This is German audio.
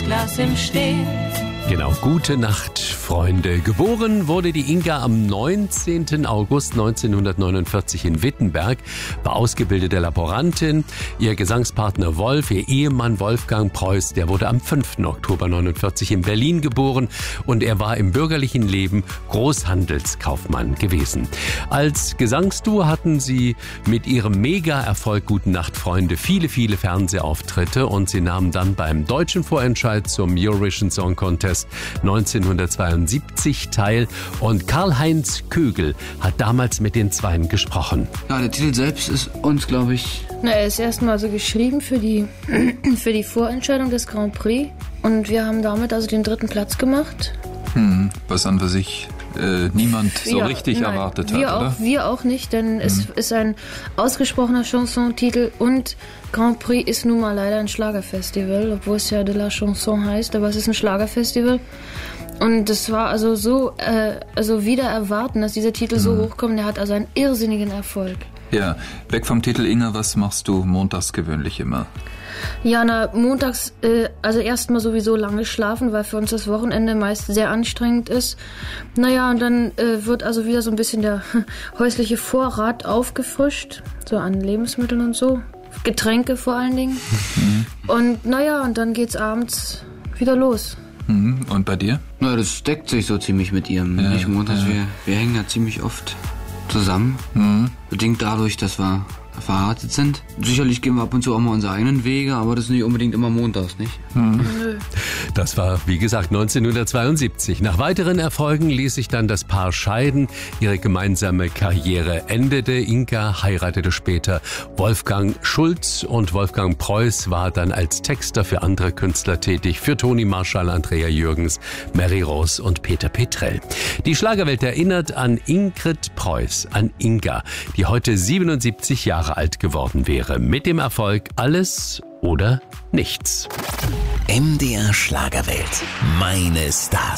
Glas im Stehen. Genau, gute Nacht, Freunde. Geboren wurde die Inga am 19. August 1949 in Wittenberg, war ausgebildete Laborantin. Ihr Gesangspartner Wolf, ihr Ehemann Wolfgang Preuß, der wurde am 5. Oktober 1949 in Berlin geboren und er war im bürgerlichen Leben Großhandelskaufmann gewesen. Als Gesangsduo hatten sie mit ihrem Mega-Erfolg Gute Nacht, Freunde viele Fernsehauftritte und sie nahmen dann beim deutschen Vorentscheid zum Eurovision Song Contest 1972 teil und Karl-Heinz Kögel hat damals mit den Zweien gesprochen. Ja, der Titel selbst ist uns, glaube ich... Er ist erstmal so geschrieben für die Vorentscheidung des Grand Prix und wir haben damit also den 3. Platz gemacht. Was an für sich niemand so richtig erwartet hat, oder? Wir auch nicht, denn es ist ein ausgesprochener Chanson-Titel und Grand Prix ist nun mal leider ein Schlagerfestival, obwohl es ja de la Chanson heißt, aber es ist ein Schlagerfestival. Und es war also so, wieder erwarten, dass dieser Titel so hochkommt. Der hat also einen irrsinnigen Erfolg. Ja, weg vom Titel, Inga, was machst du montags gewöhnlich immer? Ja, montags, also erstmal sowieso lange schlafen, weil für uns das Wochenende meist sehr anstrengend ist. Naja, und dann wird also wieder so ein bisschen der häusliche Vorrat aufgefrischt, so an Lebensmitteln und so. Getränke vor allen Dingen. Und und dann geht's abends wieder los. Und bei dir? Na, das deckt sich so ziemlich mit ihrem. Nicht montags, wir hängen ja ziemlich oft zusammen. Bedingt dadurch, dass wir verheiratet sind. Sicherlich gehen wir ab und zu auch mal unsere eigenen Wege, aber das ist nicht unbedingt immer montags, nicht? Das war, wie gesagt, 1972. Nach weiteren Erfolgen ließ sich dann das Paar scheiden. Ihre gemeinsame Karriere endete. Inga heiratete später Wolfgang Schulz und Wolfgang Preuß war dann als Texter für andere Künstler tätig, für Toni Marschall, Andrea Jürgens, Mary Rose und Peter Petrell. Die Schlagerwelt erinnert an Ingrid Preuß, an Inga, die heute 77 Jahre alt geworden wäre. Mit dem Erfolg Alles oder Nichts. MDR Schlagerwelt. Meine Stars.